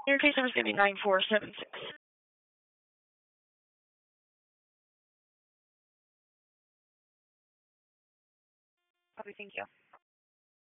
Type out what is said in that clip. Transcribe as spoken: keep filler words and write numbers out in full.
Your case number is going to be nine four seven six. Okay, thank you.